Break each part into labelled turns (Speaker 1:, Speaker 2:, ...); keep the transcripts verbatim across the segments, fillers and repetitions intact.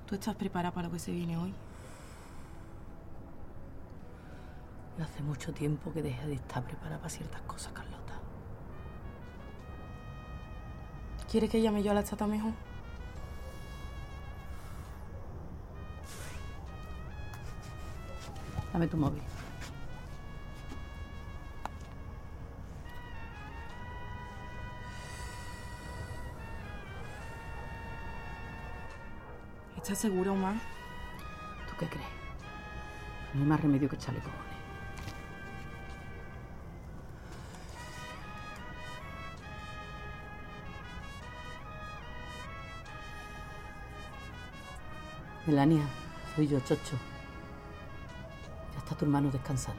Speaker 1: ¿Tú estás preparada para lo que se viene hoy?
Speaker 2: Yo hace mucho tiempo que dejé de estar preparada para ciertas cosas, Carlota.
Speaker 1: ¿Quieres que llame yo a la chata mejor?
Speaker 2: Dame tu móvil.
Speaker 1: ¿Estás segura, Omar?
Speaker 2: ¿Tú qué crees? No hay más remedio que echarle cojones. Melania, soy yo, Chocho. Ya está tu hermano descansando.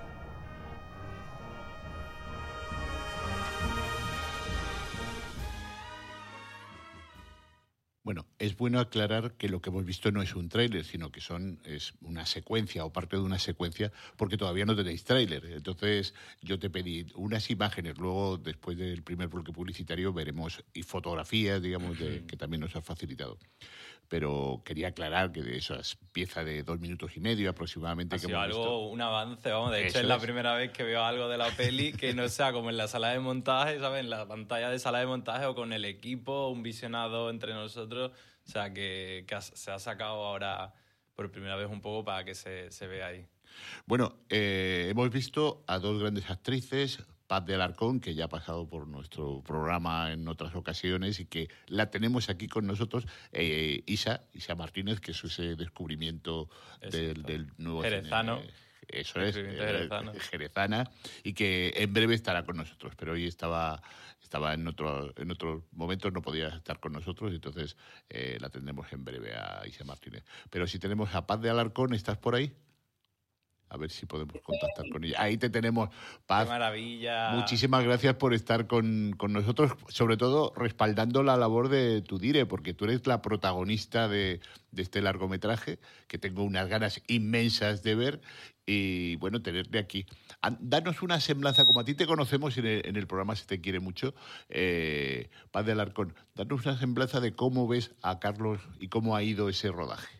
Speaker 3: Bueno, es bueno aclarar que lo que hemos visto no es un tráiler, sino que son es una secuencia o parte de una secuencia, porque todavía no tenéis tráiler. Entonces, yo te pedí unas imágenes, luego, después del primer bloque publicitario, veremos y fotografías, digamos, de, que también nos has facilitado. Pero quería aclarar que de esas piezas de dos minutos y medio aproximadamente
Speaker 4: Ha
Speaker 3: que
Speaker 4: sido
Speaker 3: hemos
Speaker 4: algo,
Speaker 3: visto,
Speaker 4: un avance, vamos. De hecho,
Speaker 3: Eso
Speaker 4: es la
Speaker 3: es.
Speaker 4: primera vez que veo algo de la peli que no sea como en la sala de montaje, ¿sabes? En la pantalla de sala de montaje o con el equipo, un visionado entre nosotros. O sea, que, que ha- se ha sacado ahora por primera vez un poco para que se, se vea ahí.
Speaker 3: Bueno, eh, hemos visto a dos grandes actrices, Paz de Alarcón, que ya ha pasado por nuestro programa en otras ocasiones y que la tenemos aquí con nosotros, eh, Isa, Isa Martínez, que es ese descubrimiento del,
Speaker 4: Exacto.
Speaker 3: del nuevo
Speaker 4: Jerezano.
Speaker 3: cine. Eso es,
Speaker 4: Descubrimiento
Speaker 3: eh,
Speaker 4: jerezano.
Speaker 3: jerezana, y que en breve estará con nosotros, pero hoy estaba, estaba en otro, en otros momentos, no podía estar con nosotros, entonces eh, la tendremos en breve a Isa Martínez. Pero si tenemos a Paz de Alarcón, ¿estás por ahí? A ver si podemos contactar con ella. Ahí te tenemos, Paz.
Speaker 4: Qué maravilla.
Speaker 3: Muchísimas gracias por estar con, con nosotros, sobre todo respaldando la labor de tu Dire, porque tú eres la protagonista de, de este largometraje, que tengo unas ganas inmensas de ver, y bueno, tenerte aquí. An- Danos una semblanza, como a ti te conocemos en el, en el programa Se te quiere mucho, eh, Paz de Alarcón, danos una semblanza de cómo ves a Carlos y cómo ha ido ese rodaje.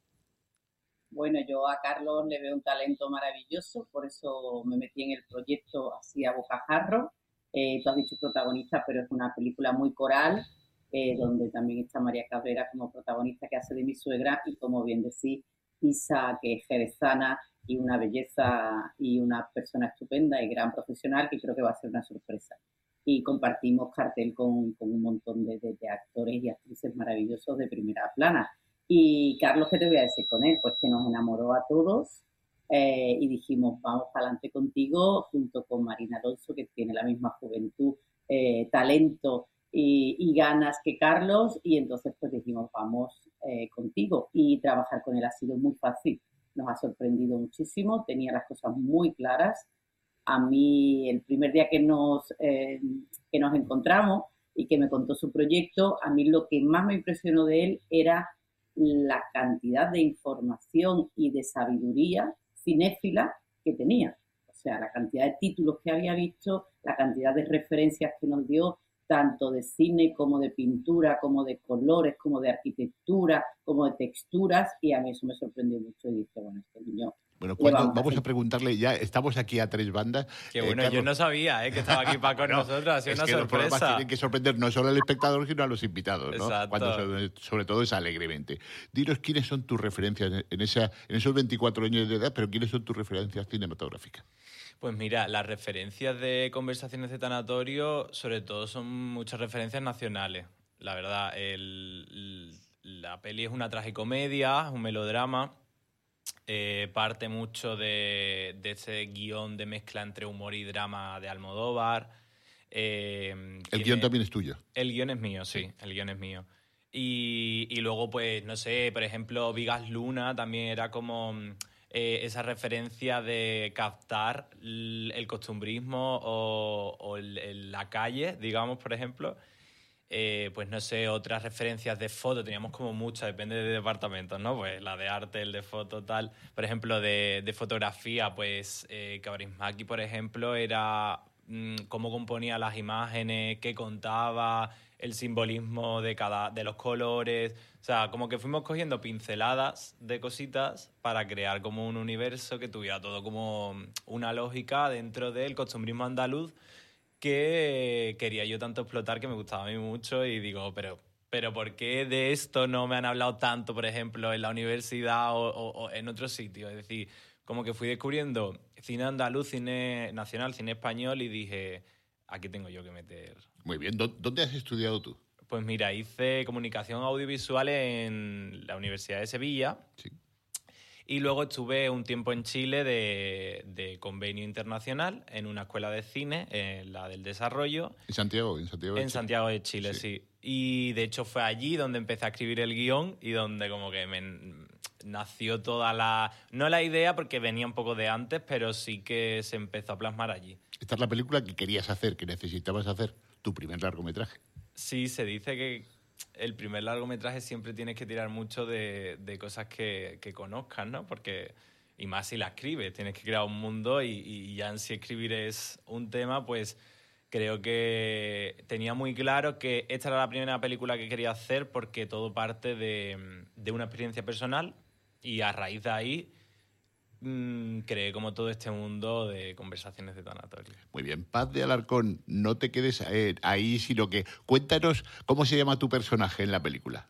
Speaker 5: Bueno, yo a Carlos le veo un talento maravilloso, por eso me metí en el proyecto así a bocajarro. Eh, tú has dicho protagonista, pero es una película muy coral, eh, donde también está María Cabrera como protagonista, que hace de mi suegra, y como bien decís, Isa, que es jerezana y una belleza y una persona estupenda y gran profesional, que creo que va a ser una sorpresa. Y compartimos cartel con, con un montón de, de, de actores y actrices maravillosos de primera plana. Y Carlos, ¿qué te voy a decir con él? Pues que nos enamoró a todos, eh, y dijimos, vamos para adelante contigo, junto con Marina Alonso, que tiene la misma juventud, eh, talento y, y ganas que Carlos, y entonces pues dijimos, vamos eh, contigo. Y trabajar con él ha sido muy fácil, nos ha sorprendido muchísimo, tenía las cosas muy claras. A mí, el primer día que nos, eh, que nos encontramos y que me contó su proyecto, a mí lo que más me impresionó de él era la cantidad de información y de sabiduría cinéfila que tenía. O sea, la cantidad de títulos que había visto, la cantidad de referencias que nos dio, tanto de cine como de pintura, como de colores, como de arquitectura, como de texturas, y a mí eso me sorprendió mucho y dije, bueno, este niño...
Speaker 3: Bueno,
Speaker 5: le
Speaker 3: cuando,
Speaker 5: vamos a
Speaker 3: vamos
Speaker 5: hacer-
Speaker 3: a preguntarle, ya estamos aquí a tres bandas.
Speaker 4: Qué
Speaker 3: Eh,
Speaker 4: bueno, yo
Speaker 3: Carlos,
Speaker 4: no sabía eh, que estaba aquí para con
Speaker 3: No,
Speaker 4: nosotros. Ha sido
Speaker 3: es
Speaker 4: una
Speaker 3: que los programas
Speaker 4: sorpresa.
Speaker 3: tienen que sorprender no solo al espectador, sino a los invitados, ¿no?
Speaker 4: Exacto.
Speaker 3: Cuando sobre, sobre todo es alegremente. Dinos quiénes son tus referencias en, esa, en esos veinticuatro años de edad, pero quiénes son tus referencias cinematográficas.
Speaker 4: Pues mira, las referencias de Conversaciones de Tanatorio, sobre todo, son muchas referencias nacionales. La verdad, el, la peli es una tragicomedia, es un melodrama. Eh, parte mucho de, de ese guión de mezcla entre humor y drama de Almodóvar. Eh,
Speaker 3: El
Speaker 4: tiene-
Speaker 3: guión también es tuyo.
Speaker 4: El guión es mío, sí, el guión es mío. Y, y luego, pues, no sé, por ejemplo, Vigas Luna también era como mm, eh, esa referencia de captar l- el costumbrismo o, o el- el- la calle, digamos, por ejemplo. Eh, pues no sé, otras referencias de foto, teníamos como muchas, depende de departamentos, ¿no? Pues la de arte, el de foto, tal. Por ejemplo, de, de fotografía, pues eh, Kaurismäki, por ejemplo, era mm, cómo componía las imágenes, qué contaba, el simbolismo de cada de los colores. O sea, como que fuimos cogiendo pinceladas de cositas para crear como un universo que tuviera todo como una lógica dentro del costumbrismo andaluz que quería yo tanto explotar, que me gustaba a mí mucho, y digo, pero, pero ¿por qué de esto no me han hablado tanto, por ejemplo, en la universidad o, o, o en otros sitios? Es decir, como que fui descubriendo cine andaluz, cine nacional, cine español, y dije, aquí tengo yo que meter.
Speaker 3: Muy bien. ¿Dó- ¿Dónde has estudiado tú?
Speaker 4: Pues mira, hice comunicación audiovisual en la Universidad de Sevilla.
Speaker 3: Sí.
Speaker 4: Y luego estuve un tiempo en Chile de, de convenio internacional en una escuela de cine, en la del desarrollo.
Speaker 3: ¿En Santiago? En Santiago. de
Speaker 4: En
Speaker 3: Chile.
Speaker 4: Santiago de Chile,
Speaker 3: Sí.
Speaker 4: sí. Y de hecho fue allí donde empecé a escribir el guión y donde como que me nació toda la... No la idea, porque venía un poco de antes, pero sí que se empezó a plasmar allí.
Speaker 3: Esta es la película que querías hacer, que necesitabas hacer, tu primer largometraje.
Speaker 4: Sí, se dice que el primer largometraje siempre tienes que tirar mucho de, de cosas que, que conozcas, ¿no? Porque, y más si la escribes, tienes que crear un mundo y, y ya en si escribir es un tema, pues creo que tenía muy claro que esta era la primera película que quería hacer porque todo parte de, de una experiencia personal y a raíz de ahí mmm, creé como todo este mundo de conversaciones de tanatorio.
Speaker 3: Muy bien. Paz de Alarcón, no te quedes eh, ahí, sino que cuéntanos cómo se llama tu personaje en la película.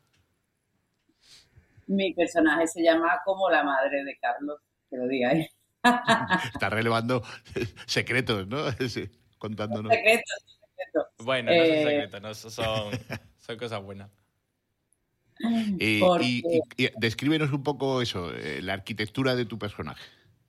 Speaker 5: Mi personaje se llama como la madre de Carlos, que lo digáis.
Speaker 3: Estás relevando secretos, ¿no? Sí, contándonos.
Speaker 5: Secreto, secreto.
Speaker 4: Bueno, no son
Speaker 5: Eh,
Speaker 4: secretos, no, son, son cosas buenas.
Speaker 3: Y,
Speaker 5: Porque-
Speaker 3: y- y- y descríbenos un poco eso, eh, la arquitectura de tu personaje.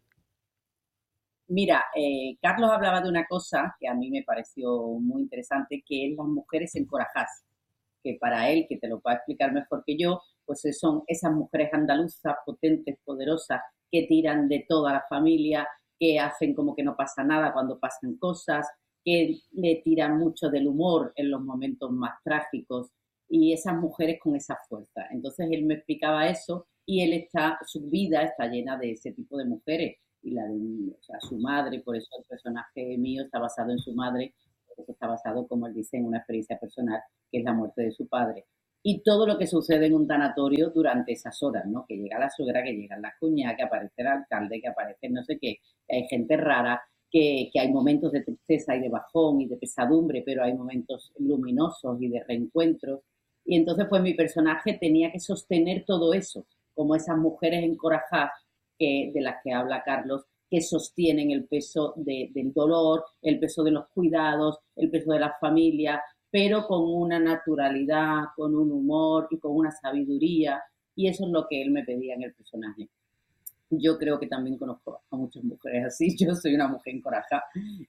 Speaker 5: Mira, eh, Carlos hablaba de una cosa que a mí me pareció muy interesante, que es las mujeres encorajadas, que para él, que te lo va a explicar mejor que yo, pues son esas mujeres andaluzas, potentes, poderosas, que tiran de toda la familia, que hacen como que no pasa nada cuando pasan cosas, que le tiran mucho del humor en los momentos más trágicos, y esas mujeres con esa fuerza. Entonces él me explicaba eso y él está, su vida está llena de ese tipo de mujeres y la de o sea, su madre, por eso el personaje mío está basado en su madre, por eso está basado, como él dice, en una experiencia personal, que es la muerte de su padre. Y todo lo que sucede en un tanatorio durante esas horas, ¿no? Que llega la suegra, que llegan las cuñadas, que aparece el alcalde, que aparece no sé qué, que hay gente rara, que, que hay momentos de tristeza y de bajón y de pesadumbre, pero hay momentos luminosos y de reencuentros. Y entonces, pues mi personaje tenía que sostener todo eso, como esas mujeres encorajadas que, de las que habla Carlos, que sostienen el peso de, del dolor, el peso de los cuidados, el peso de la familia, pero con una naturalidad, con un humor y con una sabiduría. Y eso es lo que él me pedía en el personaje. Yo creo que también conozco a muchas mujeres así, yo soy una mujer encorajada.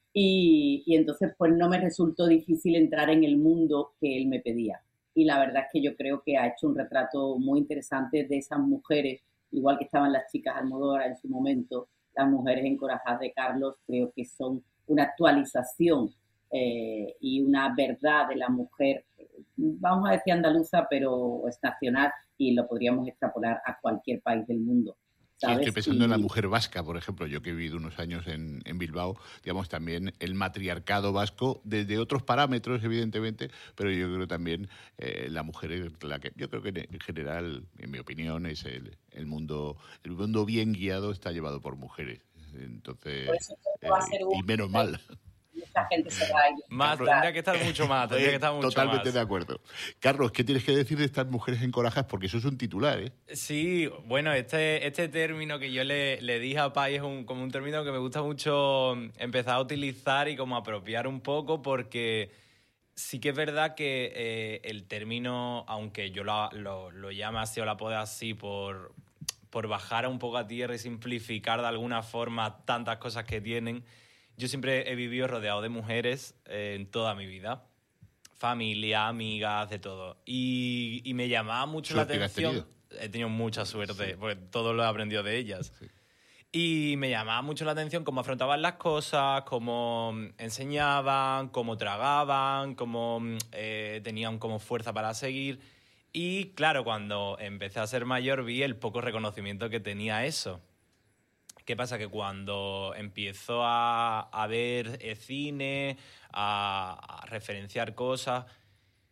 Speaker 5: Y, y entonces, pues no me resultó difícil entrar en el mundo que él me pedía. Y la verdad es que yo creo que ha hecho un retrato muy interesante de esas mujeres, igual que estaban las chicas Almodóvar en su momento, las mujeres encorajadas de Carlos, creo que son una actualización eh, y una verdad de la mujer, vamos a decir andaluza, pero es nacional y lo podríamos extrapolar a cualquier país del mundo.
Speaker 3: Sí,
Speaker 5: ¿sabes?
Speaker 3: estoy pensando
Speaker 5: y,
Speaker 3: en la mujer vasca, por ejemplo. Yo que he vivido unos años en, en Bilbao, digamos también el matriarcado vasco, desde otros parámetros, evidentemente, pero yo creo también eh, la mujer es la que, yo creo que en general, en mi opinión, es el, el mundo, el mundo bien guiado está llevado por mujeres. Entonces,
Speaker 5: por eso
Speaker 3: eh,
Speaker 5: va a ser un,
Speaker 3: y menos mal.
Speaker 5: mucha gente se va a ir.
Speaker 4: Más,
Speaker 3: Carlos,
Speaker 4: tendría que estar mucho más, tendría que estar mucho
Speaker 3: Totalmente
Speaker 4: más.
Speaker 3: de acuerdo. Carlos, ¿qué tienes que decir de estas mujeres encorajadas? Porque eso es un titular, ¿eh?
Speaker 4: Sí, bueno, este, este término que yo le, le dije a Pai es un, como un término que me gusta mucho empezar a utilizar y como apropiar un poco, porque sí que es verdad que eh, el término, aunque yo lo, lo, lo llame así o la apode así por, por bajar un poco a tierra y simplificar de alguna forma tantas cosas que tienen, yo siempre he vivido rodeado de mujeres eh, en toda mi vida. Familia, amigas, de todo. Y, y me llamaba mucho la
Speaker 3: Suerte que has
Speaker 4: atención.
Speaker 3: tenido.
Speaker 4: He tenido mucha suerte,
Speaker 3: Sí.
Speaker 4: porque todo lo he aprendido de ellas.
Speaker 3: Sí.
Speaker 4: Y me llamaba mucho la atención cómo afrontaban las cosas, cómo enseñaban, cómo tragaban, cómo eh, tenían como fuerza para seguir. Y claro, cuando empecé a ser mayor vi el poco reconocimiento que tenía eso. ¿Qué pasa? Que cuando empiezo a, a ver eh, cine, a, a referenciar cosas,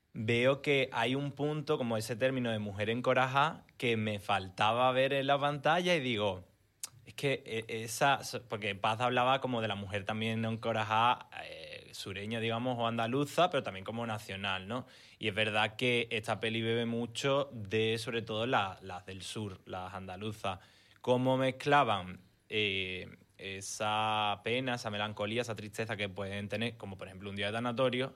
Speaker 4: veo que hay un punto, como ese término de mujer encorajada, que me faltaba ver en la pantalla y digo, es que esa... Porque Paz hablaba como de la mujer también encorajada, eh, sureña, digamos, o andaluza, pero también como nacional, ¿no? Y es verdad que esta peli bebe mucho de, sobre todo, la, las del sur, las andaluzas. Cómo mezclaban eh, esa pena, esa melancolía, esa tristeza que pueden tener, como por ejemplo un día de tanatorio,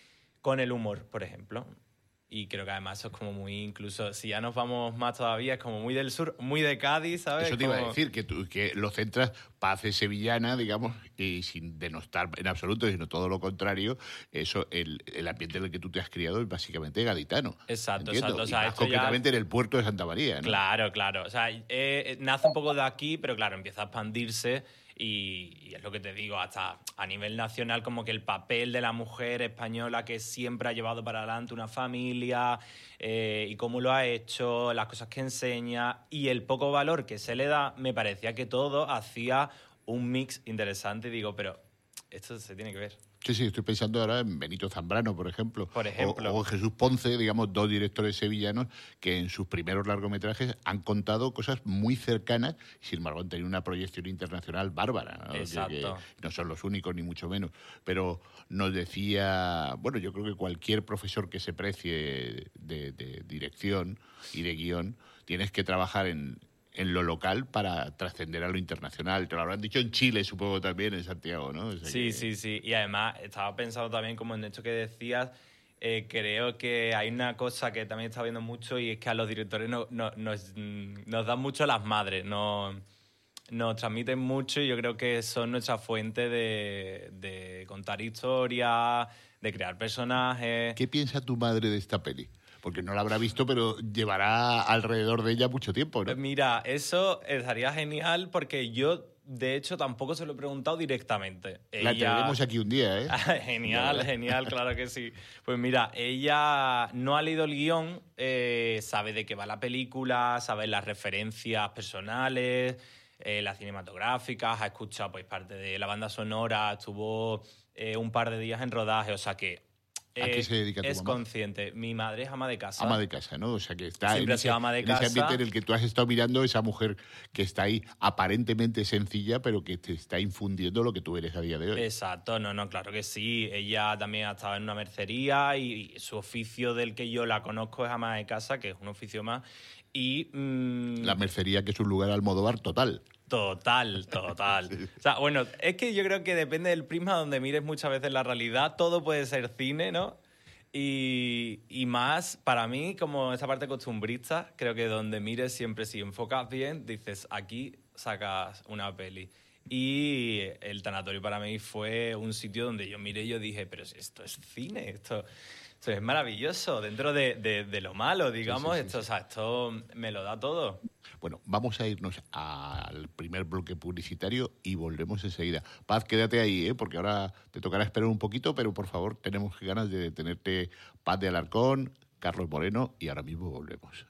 Speaker 4: con el humor, por ejemplo. Y creo que además eso es como muy, incluso si ya nos vamos más todavía, es como muy del sur, muy de Cádiz, ¿sabes?
Speaker 3: Eso te
Speaker 4: como...
Speaker 3: iba a decir, que, tú, que lo centras Paz es sevillana, digamos, y sin denostar en absoluto, sino todo lo contrario, eso, el, el ambiente en el que tú te has criado es básicamente gaditano.
Speaker 4: Exacto,
Speaker 3: ¿entiendo?
Speaker 4: exacto. O
Speaker 3: Y
Speaker 4: sea,
Speaker 3: más
Speaker 4: esto ya-
Speaker 3: concretamente en el puerto de Santa María, ¿no?
Speaker 4: Claro, claro. O sea, eh, nace un poco de aquí, pero claro, empieza a expandirse y, y es lo que te digo, hasta a nivel nacional, como que el papel de la mujer española que siempre ha llevado para adelante una familia eh, y cómo lo ha hecho, las cosas que enseña y el poco valor que se le da, me parecía que todo hacía un mix interesante y digo, pero esto se tiene que ver.
Speaker 3: Sí, sí, estoy pensando ahora en Benito Zambrano, por ejemplo.
Speaker 4: Por ejemplo.
Speaker 3: O, o Jesús Ponce, digamos, dos directores sevillanos que en sus primeros largometrajes han contado cosas muy cercanas y, sin embargo, han tenido una proyección internacional bárbara, ¿no?
Speaker 4: Exacto.
Speaker 3: Que, que no son los únicos, ni mucho menos. Pero nos decía... Bueno, yo creo que cualquier profesor que se precie de, de dirección y de guión, tienes que trabajar en... en lo local para trascender a lo internacional. Te lo habrán dicho en Chile, supongo, también, en Santiago, ¿no? O sea
Speaker 4: Sí,
Speaker 3: que-
Speaker 4: sí, sí. Y además estaba pensando también, como en esto que decías, eh, creo que hay una cosa que también está viendo mucho y es que a los directores no, no- nos, mm, nos dan mucho las madres, nos, nos transmiten mucho y yo creo que son nuestra fuente de, de contar historias, de crear personajes.
Speaker 3: ¿Qué piensa tu madre de esta peli? Porque no la habrá visto, pero llevará alrededor de ella mucho tiempo, ¿no?
Speaker 4: Mira, eso estaría genial porque yo, de hecho, tampoco se lo he preguntado directamente.
Speaker 3: La
Speaker 4: Ella-
Speaker 3: traeremos aquí un día, ¿eh?
Speaker 4: Genial, genial, claro que sí. Pues mira, ella no ha leído el guión, eh, sabe de qué va la película, sabe las referencias personales, eh, las cinematográficas, ha escuchado pues parte de la banda sonora, estuvo eh, un par de días en rodaje, o sea que
Speaker 3: ¿A qué se dedica tu
Speaker 4: es
Speaker 3: mamá?
Speaker 4: consciente. Mi madre es ama de casa.
Speaker 3: Ama de casa, ¿no? O sea, que está
Speaker 4: Siempre
Speaker 3: en,
Speaker 4: ha sido
Speaker 3: ese,
Speaker 4: ama de
Speaker 3: en ese
Speaker 4: casa.
Speaker 3: ambiente en el que tú has estado mirando esa mujer que está ahí aparentemente sencilla, pero que te está infundiendo lo que tú eres a día de hoy.
Speaker 4: Exacto, no, no, claro que sí. Ella también ha estado en una mercería y, y su oficio del que yo la conozco es ama de casa, que es un oficio más. Y mm,
Speaker 3: La mercería, que es un lugar Almodóvar total.
Speaker 4: total, total. O sea, bueno, es que yo creo que depende del prisma donde mires muchas veces la realidad. Todo puede ser cine, ¿no? Y, y más, para mí, como esa parte costumbrista, creo que donde mires siempre, si enfocas bien, dices, aquí sacas una peli. Y el tanatorio para mí fue un sitio donde yo miré y yo dije, pero si esto es cine, esto, esto es maravilloso, dentro de, de, de lo malo, digamos,
Speaker 3: sí, sí,
Speaker 4: esto, o sea, esto me lo da todo.
Speaker 3: Bueno, vamos a irnos al primer bloque publicitario y volvemos enseguida. Paz, quédate ahí, ¿eh? Porque ahora te tocará esperar un poquito, pero por favor, tenemos ganas de tenerte Paz de Alarcón, Carlos Moreno, y ahora mismo volvemos.